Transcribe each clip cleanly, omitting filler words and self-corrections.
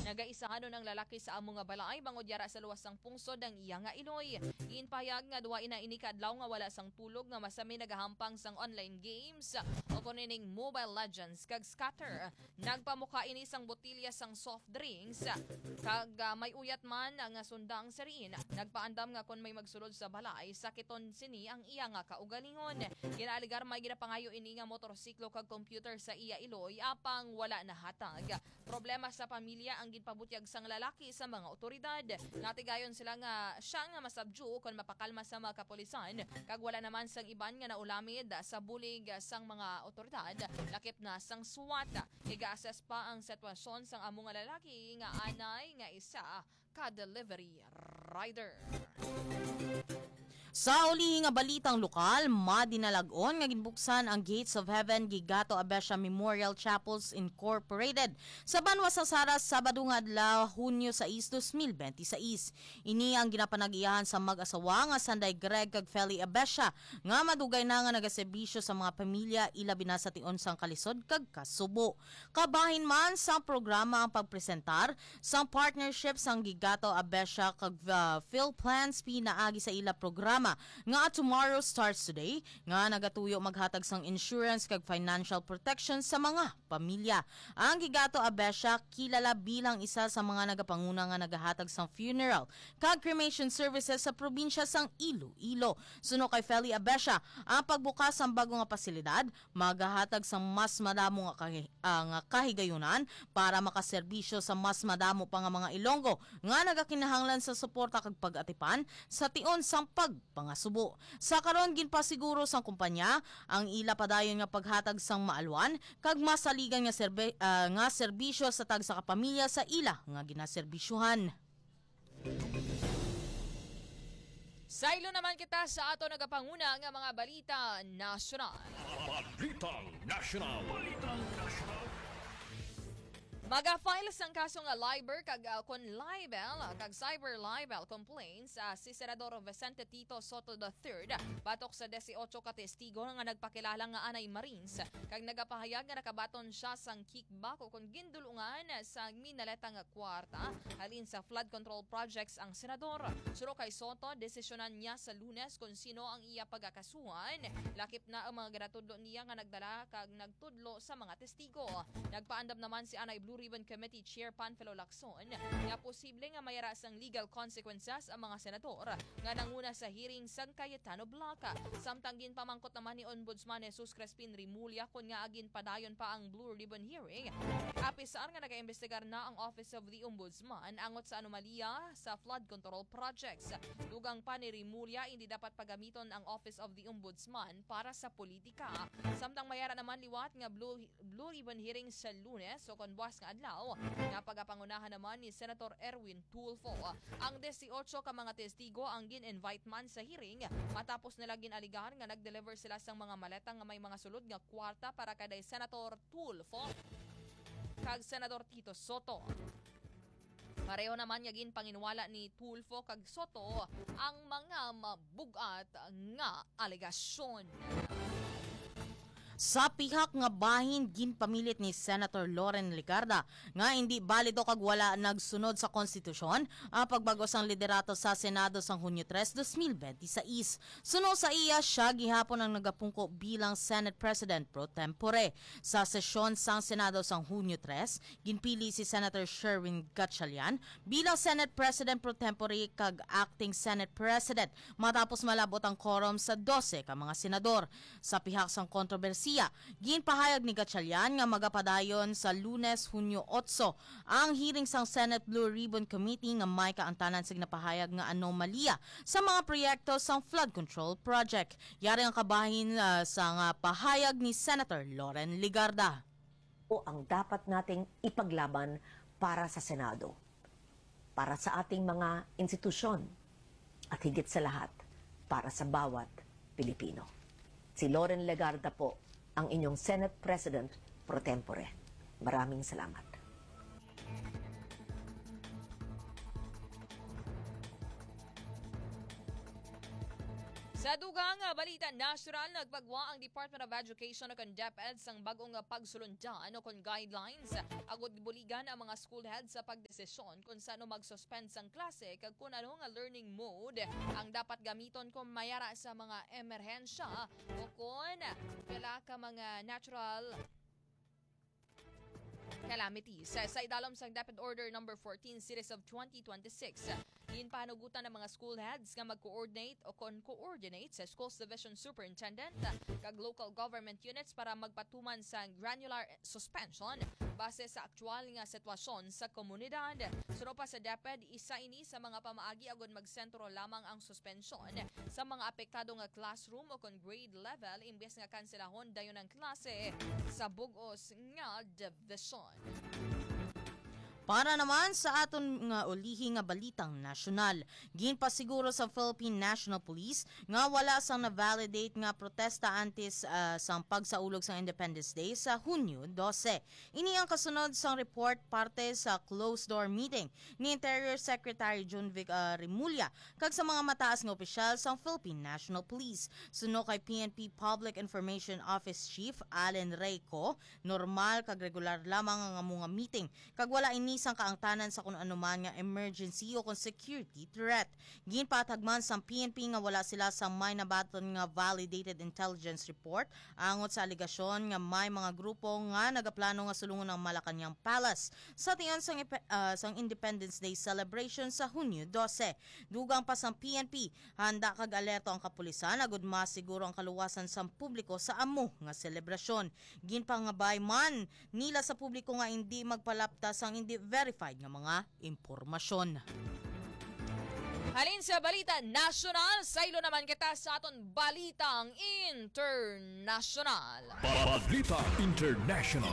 Nagaisahan ng lalaki sa amo nga balay bangod yara sa luwas sang pungsod ang iya nga Iloy. Inpayag nga duwa ina ini kadlaw nga wala sang tulog nga masami nagahampang sang online games o kunining Mobile Legends kag scatter. Nagpamuka ini sang botilya sang soft drinks kag may uyat man nga sundang seriin. Nagpaandam nga kon may magsulod sa balay sakiton sini ang iya nga kaugalingon. Ginaaligar may ginapangayo ini nga motorsiklo kag computer sa iya Iloy apang wala na hatag. Problema sa pamilya ang ginpabutyag sang lalaki sa mga otoridad. Natigayon sila nga siya nga masabju kon mapakalma sa mga kapulisan kag wala naman sang iban nga naulamid sa bulig sang mga otoridad. Lakip na sang SWAT. Iga-assess pa ang sitwasyon sang amo nga lalaki nga anay nga isa ka delivery rider. Sa uli nga balitang lokal, madinalagon nga ginbuksan ang Gates of Heaven Gigato Abesha Memorial Chapels Incorporated sa Banwa sa Saras Sabado nga adlaw Hunyo 6, 2026. Ini ang ginapanag-iyahan sa mag-asawa nga Sanday Greg kag Feli Abesha nga madugay na nga nagaserbisyo sa mga pamilya ilabi na sa tion sang kalisod kag kasubo. Kabahin man sa programa ang pagpresentar sang partnership sang Gigato Abesha kag Phil Plans pinaagi sa ila programa nga Tomorrow Starts Today nga nagatuyo maghatag sang insurance kag financial protection sa mga pamilya. Ang Gigato Abesha kilala bilang isa sa mga nagapanguna nga nagahatag sang funeral kag cremation services sa probinsya sang Iloilo. Suno kay Feli Abesha, ang pagbukas sang bago nga pasilidad magahatag sang mas madamo nga kahigayunan para makaserbisyo sa mas madamo pa nga mga Ilonggo nga nagakinahanglan sa suporta kag pag-atipan sa tion sang pangasubo. Sa karon ginpasiguro sang kumpanya ang ila padayon nga paghatag sang maalwan kag masaligan nga serbisyo sa tag sa kapamilya sa ila nga ginaserbisyuhan. Saylo naman kita sa ato nagapanguna nga mga balita nasyonal. Balitang National. Maga-file sang kaso nga libel kag cyber libel complaints si Senador Vicente Tito Soto III batok sa 18 ka testigo nga nagpakilala nga anay Marines kag nagapahayag nga nakabaton siya sang kickback o kon gindulungan sa minaleta nga kwarta halin sa flood control projects ang senador. Suro kay Soto, desisyonan niya sa Lunes kung sino ang iya pagakasuhan. Lakip na ang mga ginatudlo niya nga nagdala kag nagtudlo sa mga testigo. Nagpaandam naman si Anay Blue Ribbon Committee Chair Panfilo Lacson nga posible nga mayara sang legal consequences ang mga senador nga nanguna sa hearing sang Cayetano Blanca. Samtang ginpamangkot naman ni Ombudsman Jesus Crespin Rimulya kung nga agin padayon pa ang Blue Ribbon hearing. Apisar nga nag-iimbestigar na ang Office of the Ombudsman angot sa anomalya sa flood control projects. Dugang pa ni Rimulya, hindi dapat pagamiton ang Office of the Ombudsman para sa politika. Samtang mayara naman liwat nga Blue Ribbon hearing sa Lunes o konbuas nga adlaw nga pagapangunahan naman ni Senator Erwin Tulfo. Ang 18 ka mga testigo ang gin-invite man sa hearing matapos nila ginaligahan nga nag-deliver sila sang mga maleta nga may mga sulod nga kwarta para kaday Senator Tulfo kag Senador Tito Soto. Pareho naman yagin panginwala ni Tulfo kag Soto ang mga mabugat nga alegasyon. Sa pihak nga bahin ginpamilit ni Senator Loren Legarda nga hindi balido kag wala nagsunod sa konstitusyon ang pagbago sang liderato sa Senado sang Hunyo 3, 2026. Suno sa iya siya gihapon ang nagapungko bilang Senate President pro tempore. Sa sesyon sang Senado sang Hunyo 3, ginpili si Senator Sherwin Gatchalian bilang Senate President pro tempore kag acting Senate President matapos malabot ang quorum sa 12 ka mga senador. Sa pihak sang kontrobersiya, ginpahayag ni Gatchalian nga magapadayon sa Lunes, Hunyo 8 ang hearing sang Senate Blue Ribbon Committee nga may kaantanan sig napahayag nga anomalya sa mga proyekto sang flood control project. Yari ang kabahin sa pahayag ni Senator Loren Legarda. O ang dapat nating ipaglaban para sa Senado, para sa ating mga institusyon, at higit sa lahat, para sa bawat Pilipino. Si Loren Legarda po, ang inyong Senate President pro tempore. Maraming salamat. Sa dugang balita national, nagpagwa ang Department of Education o DepEd sang bagong pagsulundan o kon guidelines agud buligan ang mga school heads sa pagdesisyon kung saan mag-suspend sang klase kag kung ano nga learning mode ang dapat gamiton kung mayara sa mga emerhensya o kung pila ka mga natural calamities. Sa idalom sang DepEd Order No. 14 Series of 2026, panugutan ng mga school heads nga mag-coordinate o coordinate sa Schools Division Superintendent kag local government units para magpatuman sa granular suspension base sa aktual nga sitwasyon sa komunidad. Suno pa sa DepEd, isa ini sa mga pamaagi agud magsentro lamang ang suspensyon sa mga apektado nga classroom o kon grade level imbes nga kanselahon dayon ang klase sa bug-os nga division. Para naman sa aton nga ulihi nga balitang nasyonal, ginpasiguro sa Philippine National Police nga wala sang na-validate nga protesta antes sang pagsaulog sa Independence Day sa Hunyo 12. Ini ang kasunod sang report parte sa closed-door meeting ni Interior Secretary John Vic Remulla kag sa mga mataas nga opisyal sang Philippine National Police. Suno kay PNP Public Information Office Chief Allen Reyco, normal kag regular lamang ang mga meeting kag wala ini sang kaangtanan sa kung anuman nga emergency o kung security threat. Ginpatagman sang PNP nga wala sila sa may nabaton nga validated intelligence report angot sa aligasyon nga may mga grupo nga nagaplano nga sulungon ang Malacañang Palace sa tiyan sang Independence Day celebration sa Hunyo 12. Dugang pa sang PNP, handa kag alerto ang kapulisan agud masiguro ang kaluwasan sang publiko sa amo nga selebrasyon. Ginpangabay man nila sa publiko nga hindi magpalapta sang hindi verified nga mga impormasyon. Halin sa balita national, saylo naman kita sa aton balitang international. Balita International.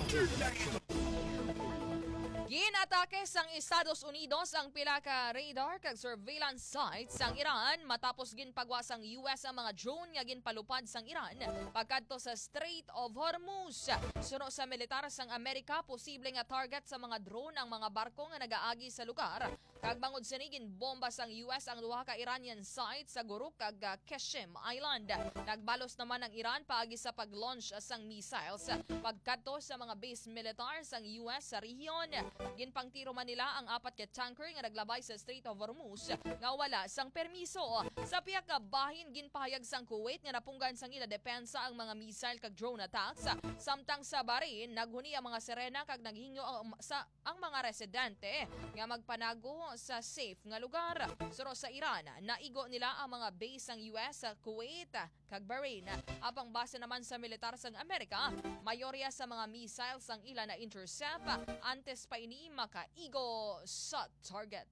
Ginatake sang Estados Unidos ang pila ka radar kag surveillance sites sang Iran matapos ginpagwa sang US ang mga drone nga ginpalupad sang Iran pagkadto sa Strait of Hormuz. Suno sa militar sang Amerika, posible nga target sa mga drone ang mga barko nga nagaagi sa lugar. Kag bangod sini ginbomba sang US ang duha ka Iranian site sa Guruk kag Qeshm Island. Nagbalos naman ang Iran paagi sa pag-launch sang missiles pagkadto sa mga base militar sang US sa rehiyon. Ginpangtiro man nila ang 4 ka tanker nga naglabay sa Strait of Hormuz nga wala sang permiso. Sa piyak ka bahin ginpahayag sang Kuwait nga napunggan sang ila depensa ang mga missile kag drone attacks. Samtang sa Bahrain naghuni ang mga sirena kag naghingo ang mga residente nga magpanago sa safe nga lugar. Suro sa Iran, naigo nila ang mga base sang US sa Kuwait kag Bahrain. Apang base naman sa militar sang Amerika, mayorya sa mga missiles ang ila na intercept antes pa ini makaigo sa target.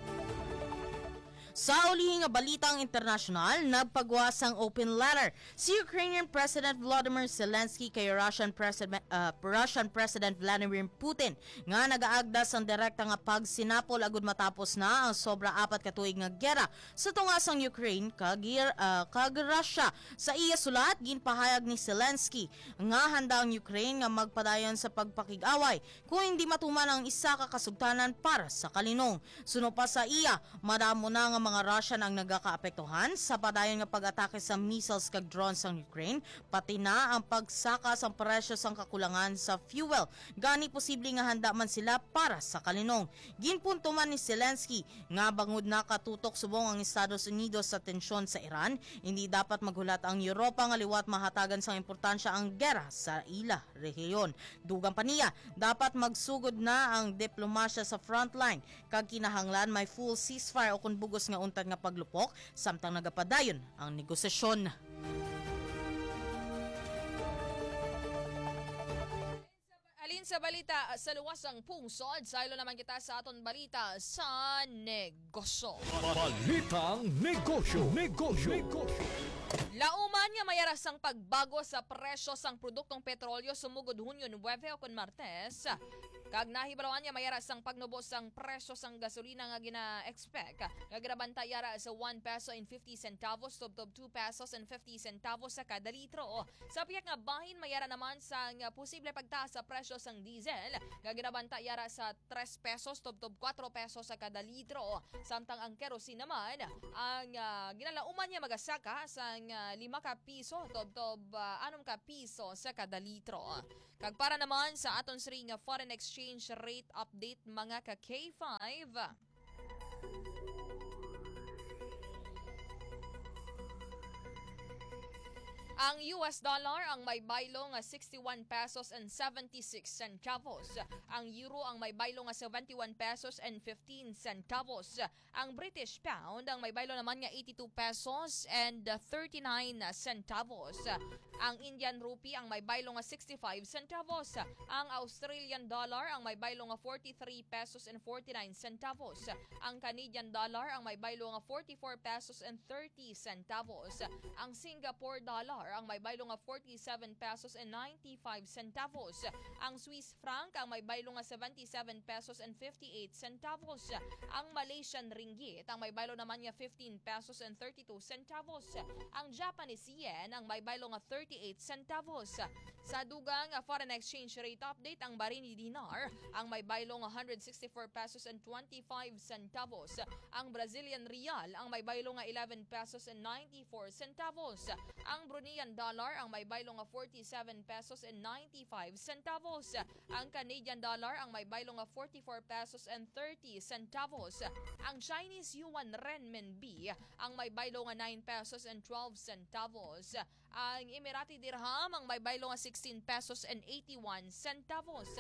Sa ulihi nga balitang internasyonal, nagpagwas ang open letter si Ukrainian President Volodymyr Zelensky kay Russian President Vladimir Putin nga nagaagda sang direkta nga pagsinapol agud matapos na ang sobra 4 ka tuig nga gera sa tungasang Ukraine kag Russia. Sa iya sulat, ginpahayag ni Zelensky nga handa ang Ukraine nga magpadayon sa pagpakig-away kung hindi matuman ang isa ka kasugtanan para sa kalinong. Suno pa sa iya, madamo na nga mga Russian ang nagakaapektuhan sa padayon nga pag-atake sa missiles kag drones sa Ukraine, pati na ang pagsaka sa presyo sang kakulangan sa fuel. Gani posible nga handa man sila para sa kalinong. Ginpunto man ni Zelensky nga bangod na katutok subong ang Estados Unidos sa tensyon sa Iran, hindi dapat maghulat ang Europa nga liwat mahatagan sang importansya ang gera sa ila rehiyon. Dugang pa niya, dapat magsugod na ang diplomasya sa frontline kag kinahanglan may full ceasefire o kun bugos nga untad nga paglupok samtang nagapadayon ang negosasyon. Alin sa balita sa luwasang pungsod, saylo naman kita sa aton balita sa negosyo. Balitang Negosyo. Lauman nga mayaras ang pagbago sa presyo sang produktong petrolyo sumugod Hunyo 9 o kun Martes. Kag nahibalawan niya mayaras ang pagnubo sang presyo sang gasolina nga gina-expect. Nga grabanta yara sa 1 peso and 50 centavos tubtob 2 pesos and 50 centavos sa kada litro. Sa piyak nga bahin mayara naman sang posible pagtaas sa presyo sang diesel. Nga ginabanta yara sa 3 pesos tubtob 4 pesos sa kada litro. Samtang ang kerosene naman ang ginalauman niya magasaka sang 5 ka piso tubtob 6 ka piso sa kada litro. Kag para naman sa aton siri nga foreign exchange rate update mga ka K5. Ang US dollar ang may baylo nga 61 pesos and 76 centavos. Ang euro ang may baylo nga 71 pesos and 15 centavos. Ang British pound ang may baylo naman nga 82 pesos and 39 centavos. Ang Indian rupee ang may baylo nga 65 centavos. Ang Australian dollar ang may baylo nga 43 pesos and 49 centavos. Ang Canadian dollar ang may baylo nga 44 pesos and 30 centavos. Ang Singapore dollar ang may baylo nga 47 pesos and 95 centavos. Ang Swiss franc ang may baylo nga 77 pesos and 58 centavos. Ang Malaysian ringgit ang may baylo naman nga 15 pesos and 32 centavos. Ang Japanese yen ang may baylo nga 38 centavos. Sa dugang foreign exchange rate update, ang Bahraini dinar ang may baylo nga 164 pesos and 25 centavos. Ang Brazilian real ang may baylo nga 11 pesos and 94 centavos. Ang Bruneian dollar ang may baylo nga 47 pesos and 95 centavos. Ang Canadian dollar ang may baylo nga 44 pesos and 30 centavos. Ang Chinese yuan renminbi ang may baylo nga 9 pesos and 12 centavos. Ang Emirati dirham ang may baylo nga 16 pesos and 81 centavos.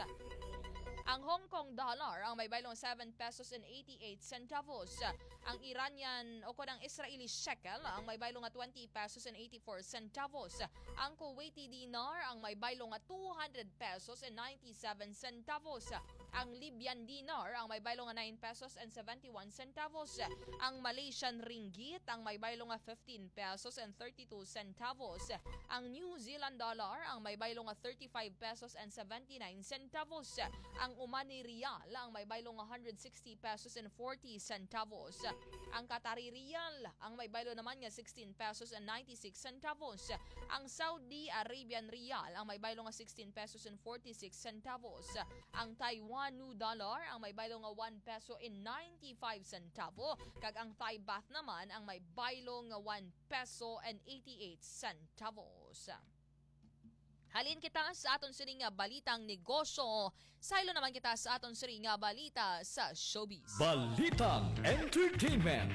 Ang Hong Kong dollar ang may baylong 7 pesos and 88 centavos. Ang Iranian o ang Israeli shekel ang may baylong 20 pesos and 84 centavos. Ang Kuwaiti dinar ang may baylong 200 pesos and 97 centavos. Ang Libyan dinar ang may baylong 9 pesos and 71 centavos. Ang Malaysian ringgit ang may baylong 15 pesos and 32 centavos. Ang New Zealand dollar ang may baylong 35 pesos and 79 centavos. Ang Omani Rial ang may baylong 160 pesos and 40 centavos. Ang Qatari Rial ang may baylo naman nga 16 pesos and 96 centavos. Ang Saudi Arabian Rial ang may baylong 16 pesos and 46 centavos. Ang Taiwan dollar ang may baylong 1 peso and 95 centavo. Kag ang Thai baht naman ang may baylong 1 peso and 88 centavos. Halin kita sa aton siring nga balitang negosyo. Saylo naman kita sa aton siring nga balita sa showbiz. Balitang Entertainment.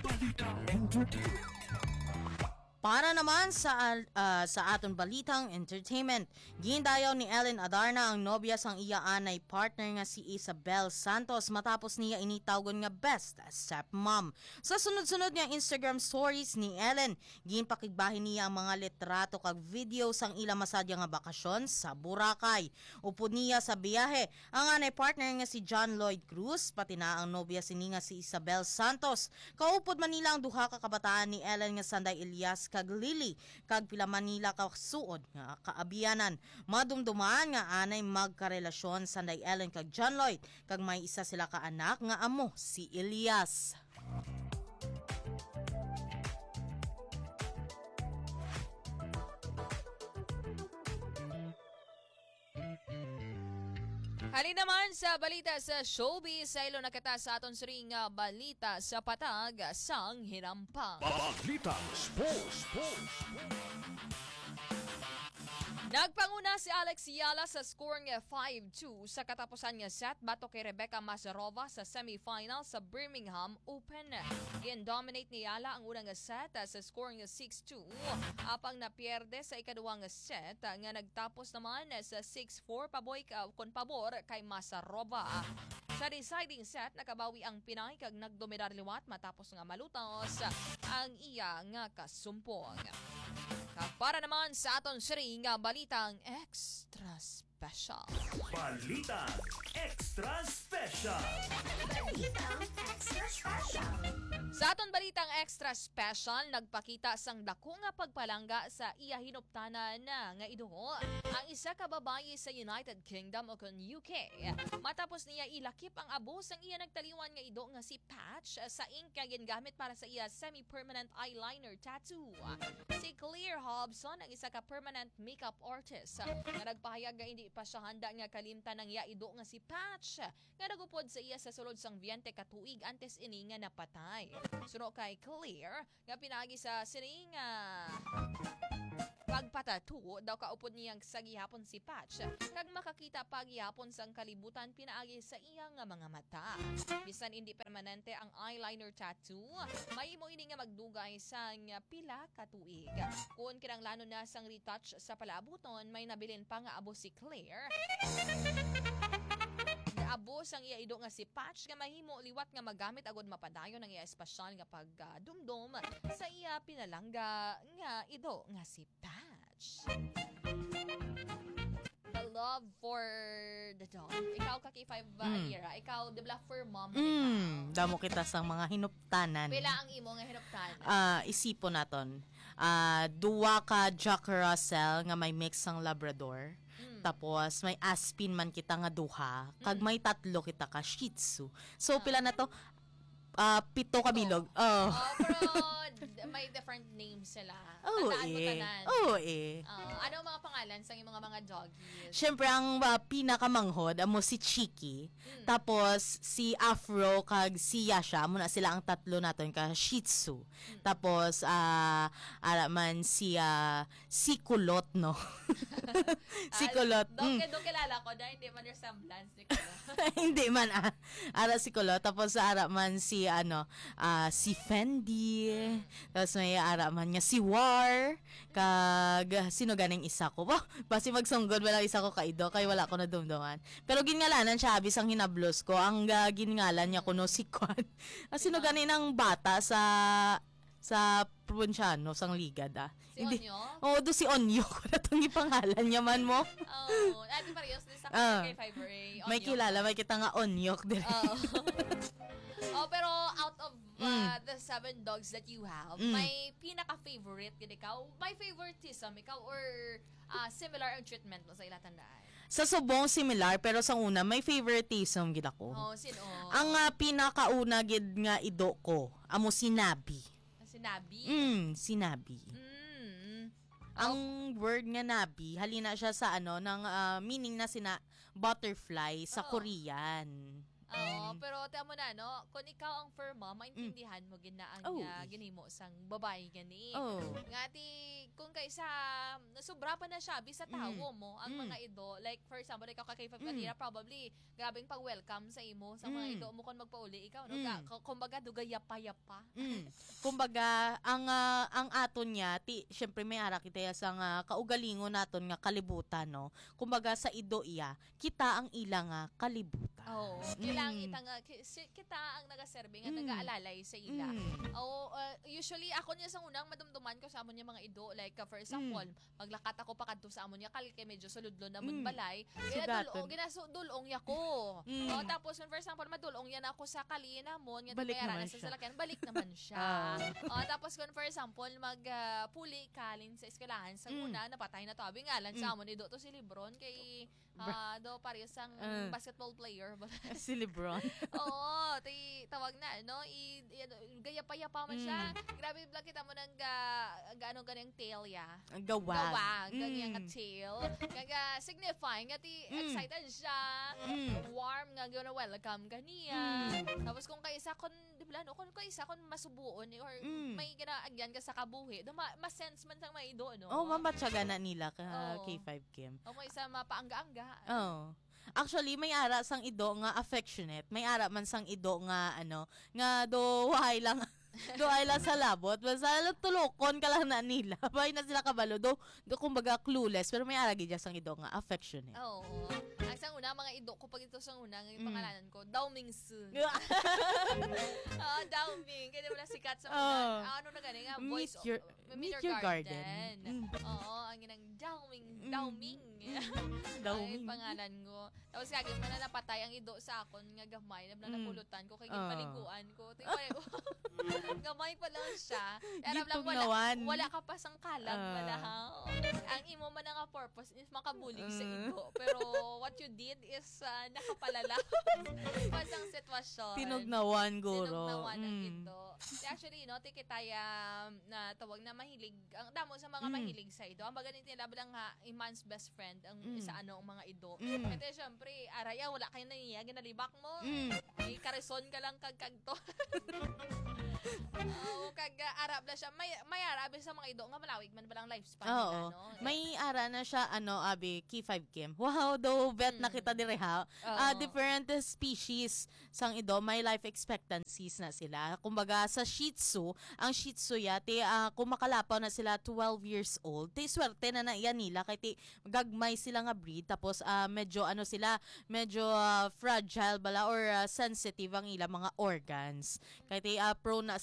Para naman sa aton balitang entertainment, gindayaw ni Ellen Adarna ang nobya sang iyaan ay partner nga si Isabel Santos matapos niya initawgon nga best stepmom. Sa sunod-sunod nga Instagram stories ni Ellen, ginpakigbahin niya ang mga litrato kag video sang ila masadya nga bakasyon sa Boracay. Upod niya sa biyahe, ang anay partner nga si John Lloyd Cruz, pati na ang nobya sini nga si Isabel Santos. Kaupod man nila ang duha ka kabataan ni Ellen nga Sanday Elias kag Lily kag pila Manila kasuod nga kaabiyanan. Madumduman nga anay magkarelasyon Sanday Ellen kag John Lloyd kag may isa sila ka anak nga amo si Elias. Halin naman sa balita sa showbiz, sa ilo nakita sa aton siring balita sa patag sang hinampang. Balitang Sports. Nagpanguna si Alex Yala sa score nga 5-2 sa katapusan nga set bato kay Rebecca Mazarova sa semifinal sa Birmingham Open. Gin-dominate ni Yala ang unang nga set sa score nga 6-2. Apang napierde sa ikaduhang nga set nga nagtapos naman sa 6-4 kon pabor kay Mazarova. Sa deciding set, nakabawi ang Pinay kag nagdomidar liwat matapos nga malutos ang iya nga kasumpong. Para naman sa aton siring nga balitang extra special. Balitang Extra Special. Sa Sa aton balitang extra special, nagpakita sang dako nga pagpalangga sa iya hinuptanan nga iduho ang isa ka babaye sa United Kingdom o kon UK. Matapos niya ilakip ang abo sang iya nagtaliwan nga ido nga si Patch sa ink nga gingamit para sa iya semi-permanent eyeliner tattoo. Si Claire Hobson ang isa ka permanent makeup artist nga nagpahayag nga hindi pa siya handa nga kalimtan ang iya ido nga si Patch nga nagupod sa iya sa sulod sang 20 ka tuig antes ini nga napatay. Suno kay Claire, nga pinagi sa sining pagpatatu, daw kaupod niyang sa gihapon si Patch. Kag makakita pa gihapon sang kalibutan pinaagi sa iyang mga mata. Bisan hindi permanente ang eyeliner tattoo, may mo ini nga magdugay sang pila ka tuig. Kung kinanglanon na sang retouch sa palabuton, may nabilin pa nga abo si Claire. Abo sang iya ido nga si Patch nga mahimo liwat nga magamit agod mapadayon ang iya espesyal nga pagdumdum sa iya pinalangga nga ido nga si Patch. The love for the dog. Ikaw ka K5 Ira. Ikaw the for mom. Damo kita sang mga hinuptanan. Pila ang imo nga hinuptanan? Isipon naton. Duwa ka Jack Russell nga may mix sang Labrador. Tapos may Aspin man kita nga duha, kag may 3 kita ka Shih Tzu. So pila na to? 7 ka bilog. Pero may different names sila. Oo Tandaan mo eh. tanan. Oo eh. Ano ang mga pangalan sa mga doggies? Siyempre ang pinakamanghod amo si Chiki. Tapos si Afro kag si Yasha muna sila ang 3 naton ka Shih Tzu. Tapos ara man si Kulot no. Si Kulot. Doon kilala ko dahil hindi man resemblance ni Kulot. Hindi man ara si Kulot tapos ara man si si Fendi. Tapos may ara man nga si War kag sino ganing isa ko. Basi magsunggod wala isa ko kaido kay wala ko nadumduman. Pero gingalanan siya abis ang hinablos ko. Ang gingalan niya kuno si Kwan. Sino ganing ang bata sa probinsyano sang ligad Si Hindi. Onyo? Oo, do si Onyo ko na itong ipangalan niya man mo. Ati parehas din sa kay Fiber A. May kilala, may kita nga Onyok din. Pero out of the 7 dogs that you have, may pinaka-favorite gid ikaw? May favoritism ikaw or similar ang treatment mo sa ilatandaan? Sa subong similar pero sa una may favoritism gid ako. Sino? Ang pinakauna gid nga ido ko, amo si Nabi. Si Nabi? Si Nabi. Ang word nga Nabi, halina siya sa ng meaning na butterfly sa Korean. Pero tiyan mo na, no? Kung ikaw ang fur mom, maintindihan mo ginaang ginimo sang babae gani. Ngati, kung kaysa, sobra pa na siya, bisa tawo mo, ang mga ido, like, for example, ikaw kay Fatima, probably, grabing pag-welcome sa imo, sa mga ido mo kung magpauli, ikaw, no? Kumbaga, dugay yapa-yapa. Kumbaga, ang aton niya, syempre may ara kita sang kaugalingon naton nga kalibutan, no? Kumbaga, sa ido iya, kita ang ilang kalibutan. Kita ang nagaserbe nga nag-aalalay sa ila. Usually ako niya sa unang madumduman ko sa amon niya mga ido, like for example, maglakat ako pa kadto sa amon niya kay medyo suludlo na mun balay. Ginasudulong ya ko. Tapos for example madulong yan ako sa kalina mo nga bayaran sa salakyan, balik naman siya. Tapos for example magpuli kalin sa eskwelahan sa una napatay na to abi ngalan sa amon ido to si Lebron kay do parehas ang basketball player. Si Lebron. Oo, tawag na, no? Gaya-pa-yapa man siya. Grabe vlog kita mo ng gaano ganyang tail ya. Gawag. Ganyang tail. Gaga signifying nga excited siya. Warm nga gonna welcome kaniya. Tapos kung kaysa kung di ba no, kung kaysa kung masubuon or may ginaagyan ka sa kabuhi, ma-sense man sang maido, no? Mamatsaga na nila K5 Kim. O kaysa mapaangga-angga. Actually, may ara sang ido nga affectionate. May ara man sang ido nga nga wahay lang sa labot. Basta tulokon ka lang na nila. Bay na sila kabalo. Do kumbaga clueless. Pero may ara gid sang ido nga affectionate. Ang sang una, mga ido ko pag ito sang una, yung pangalanan ko, Daoming Su. Daoming. Kaya wala sikat sa una. Ano na gani nga? Voice Meet Your Garden. Ang ginang Daoming. Ay, pangalan ko. Tapos kagin man na napatay ang ido sa akon nga gamay na napulutan ko kay ginpaliguan ko. lang siya. Aram lang Gitugnawan. wala ka pa sang kalag wala ha. Ang imo man nga purpose is makabulig sa ido. Pero what you did is nakapalala. Pasang sitwasyon. Tinugnawan, guro. Tinugnawan ang ito. Actually, no, tikitaya na tawag na mahilig. Ang damo sa mga mahilig sa ito. Ang baganit nila bilang nga man's best friend ang isa ang mga ido. Kasi syempre, araya, wala kayo na niya. Ginalibak mo. May karison ka lang kagkagto. Kag arab na siya. May arab sa mga ido nga malawig man balang lifespan nila, no? May ara na siya, abi, key 5 Kim. Wow, do bet na kita dire ha. Different species sang ido, may life expectancies na sila. Kumbaga, sa Shih Tzu, ang Shih Tzu yati, kung makalapaw na sila 12 years old, ti swerte na yan nila, kaya ti gagmay sila nga breed, tapos medyo medyo fragile bala or sensitive ang ilang mga organs. Kaya ti prone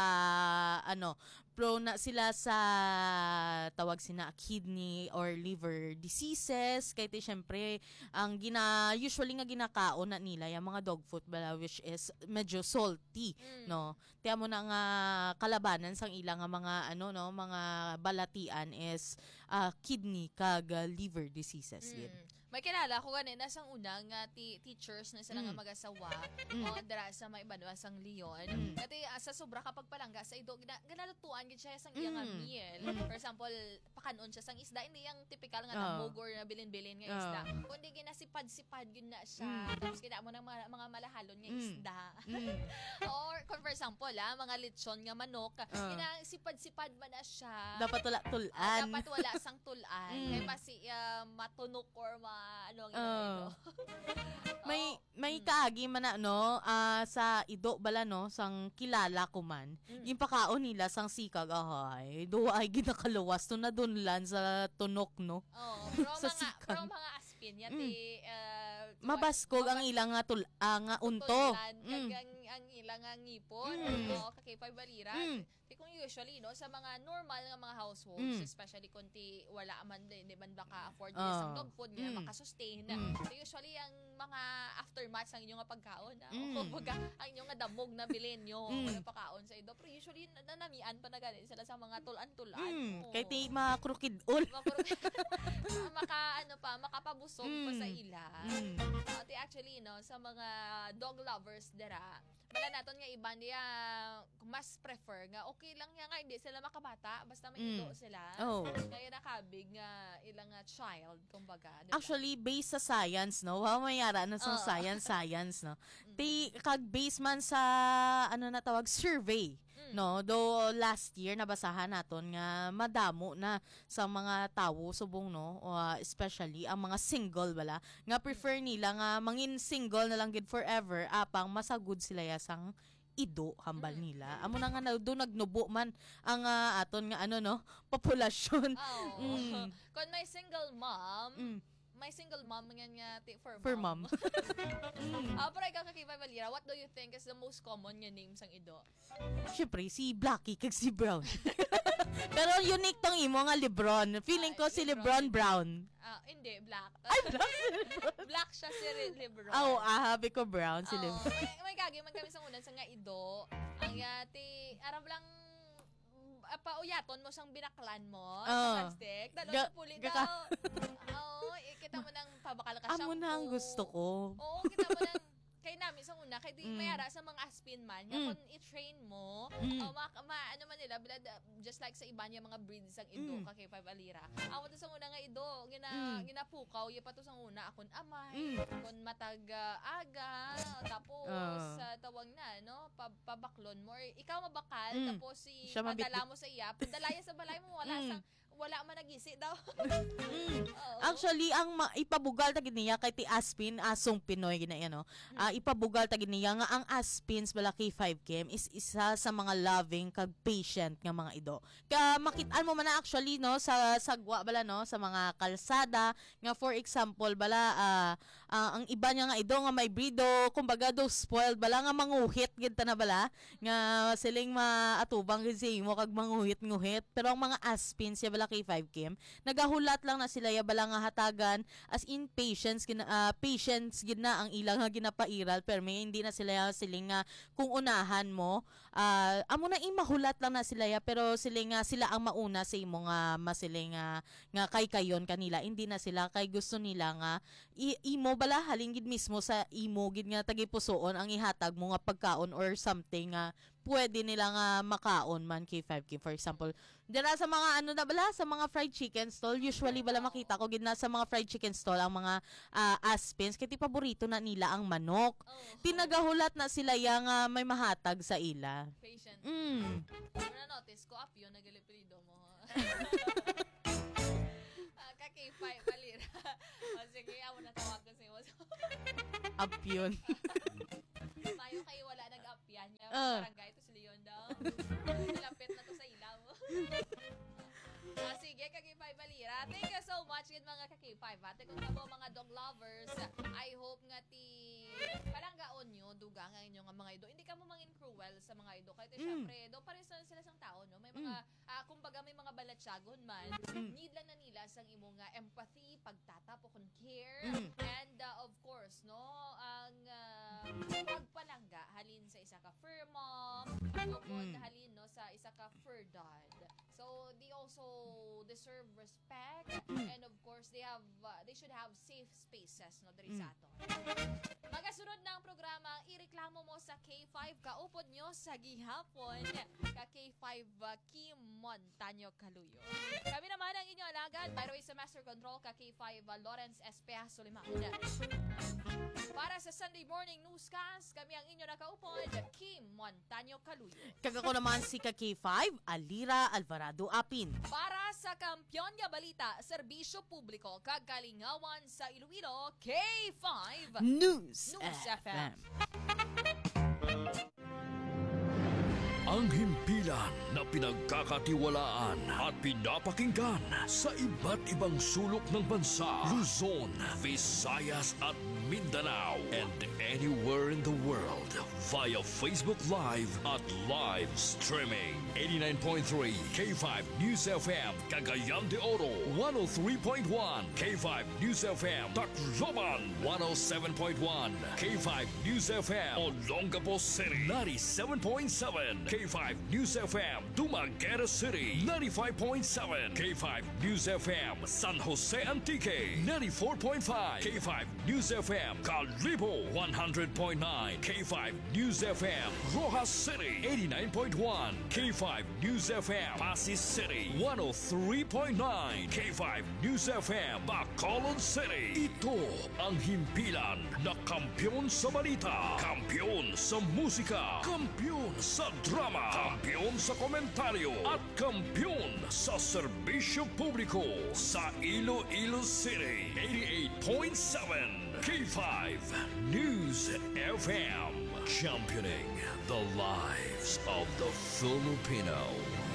na sila sa tawag sina kidney or liver diseases. Kaya syempre ang usually nga ginakaon na nila yung mga dog food bala, which is medyo salty, no. Tiya mo na nga kalabanan sang ilang nga mga mga balatian is kidney kag liver diseases yun. May kilala ko ganun nasang unang teachers na sila nga mag-asawa o dara sa may banwasang Leon. Kasi sa sobra kapag palangga sa ido ganalutuan gid siya sang iyang meal. For example, pakanon siya sang isda, hindi yung typical nga namog or na bilin-bilin nga isda. Kundi ginasipad-sipad yun na siya. Tapos kina mo ng mga malahalon nga isda. Or for example, mga lechon nga manok, ginasipad-sipad man na siya. Dapat wala tulan. Dapat wala sang tulan. Kaya pasi matunok or ito. May kaagi man sa ido bala no sang kilala ko man. Yung pakaon nila sang sikag do ay ginakaluwas to na dunlan sa tunok no. Pero mga aspin yati mabaskog ang ilang nga nga unto. Ang ilang nga ngipon kakipay balira. Kung usually no sa mga normal nga mga households, especially kung wala man di man baka afford nila sa dog food nila makasustain. So usually ang mga aftermath ang inyong nga pagkaon kumbaga ang inyong nga damog na bilin nyo nga pakaon sa ido. Pero usually nanamian pa na ganin sila sa mga tulan-tulan. Kay ti makrukidol. Makapabusog pa sa ila. Actually no sa mga dog lovers dera bala naton nga iba niya mas prefer nga okay lang nga hindi sila makabata basta may ito sila. Kaya nakabig nga ilang child kumbaga. Diba? Actually based sa science no. Wow, mayara na sa science no. Ti kag base man sa na tawag survey. No, do last year nabasahan naton nga madamo na sa mga tawo subong no, especially ang mga single bala nga prefer nila nga mangin single na lang gid forever apang masagud sila sang ido hambal nila. Amo na nga do nagnubo man ang aton nga populasyon. Kung may single mom, nga for mom. Pero ikaw kakibay balira, what do you think is the most common nga name sang ido? Siyempre, si Blackie kag si Brown. Pero unique tong imo nga Lebron. Feeling ko si Lebron Brown. Hindi, Black. Ay, Black si Black siya si Lebron. Habi ko Brown si Lebron. May kagi man kami sa unan sa nga ido. Ang yati, arab lang pauyaton mo sang binaklan mo sa plastic. Dalo sa puli daw. Kita mo nang pabakal ka shampoo. Amo na ang gusto ko. Oo, kita mo nang kay namin sa una, kay di mayara sa mga aspin man, nga kung i-train mo, ano man nila, just like sa iba niya mga breeds ang ido, kay 5 alira. Amo to sa una nga ido, ginapukaw, pa to sa una, akon amay, kung matag aga, tapos tawag na, no, pabaklon mo, or ikaw mabakal, tapos padala mo sa iya, padalaya sa balay mo, wala man nagisi daw. Actually, ang ipabugal ta gid niya kay ti Aspin, asong Pinoy ginaya no. Ipabugal ta gid niya nga ang Aspins bala kay 5 Kim is isa sa mga loving kag patient nga mga ido. Ka makit-an mo man na actually no sa sagwa bala no sa mga kalsada nga for example bala ang iba niya nga ido nga may brido, kumbaga do spoiled bala nga manguhit gid ta na bala nga siling maatubang gid sa imo kag manguhit-nguhit. Pero ang mga Aspins ya bala nila kay 5 Kim. Nagahulat lang na sila ya bala nga hatagan as in patience patience gid na ang ilang nga ginapairal pero may hindi na sila siling nga kung unahan mo amo na mahulat lang na sila ya pero siling nga sila ang mauna sa imo nga masiling nga kay kayon kanila hindi na sila kay gusto nila nga imo bala halin gid mismo sa imo gid nga tagipusoon ang ihatag mo nga pagkaon or something nga pwede nila nga makaon man kay 5 Kim. For example, dira sa mga ano na bala, sa mga fried chicken stall, usually bala makita ko gid na sa mga fried chicken stall ang mga aspins kay ti paborito na nila ang manok. Tinagahulat na sila yang may mahatag sa ila. Patient. Na-notice ko up yun, nagaliprido mo. Kaki-5 balira. O sige, ako natawag ko sa'yo. Up yun. Mayo kayo wala nag-apyan niya. Barangay to si Leon daw. Lapit na to sa ilaw. Sige, Kaki-5 balira. Thank you so much good mga Kaki-5. Ate kung tabo mga dog lovers, I hope nga palanggaon nyo, duga nga inyo nga mga ido. Hindi ka mo mangin cruel sa mga ido. Kahit syempre, do pares na sila sang tao, no? May mga, kumbaga may mga balatsyagon man. Need lang na nila sang imo nga empathy, pagtatapok on care, and of course, no, ang pagpalangga halin sa isa ka fur mom, o halin no sa isa ka fur dad. So they also deserve respect and of course they should have safe spaces no diri sa aton. Magasunod na ang programa ireklamo mo sa K5 kaupod nyo sa gihapon ka K5 Kim Montaño Caluyo. Kami naman ang inyo alagad by the way sa Master Control ka K5 Lawrence Espea Soliman. Para sa Sunday Morning Newscast, kami ang inyo nakaupod, Kim Montaño Caluyo. Kagako naman si K5 Alira Alvarado Apin. Para sa Kampiyon nga Balita, Serbisyo Publiko, Kagalingawan sa Iloilo, K5 News FM. Ang himpilan na pinagkakatiwalaan at pinapakinggan sa iba't ibang sulok ng bansa, Luzon, Visayas at Mindanao, and anywhere in the world via Facebook Live at live streaming. 89.3 K5 News FM, Cagayan de Oro, 103.1 K5 News FM, Tacloban, 107.1 K5 News FM, Olongapo City, 97.7 K5 News FM, Dumaguete City, 95.7 K5 News FM, San Jose Antique, 94.5 K5 News FM, Calibo, 100.9 K5 News FM, Rojas City, 89.1 K5 News FM, Pasig City, 103.9 K5 News FM, Bacolod City. Ito ang himpilan na kampiyon sa balita, kampiyon sa musika, kampiyon sa drama, kampiyon sa komentaryo, at kampiyon sa serbisyo publiko sa Iloilo City. 88.7 K5 News FM, championing the lives of the Filipino.